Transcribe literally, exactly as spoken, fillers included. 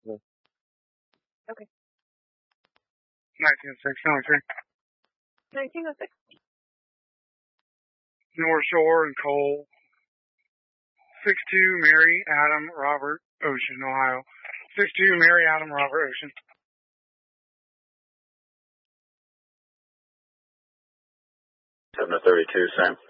possible. Okay. nineteen oh six, twenty-three. nineteen oh six. North Shore and Cole. six two, Mary, Adam, Robert, Ocean, Ohio. six two, Mary, Adam, Robert, Ocean. seven to thirty-two, same.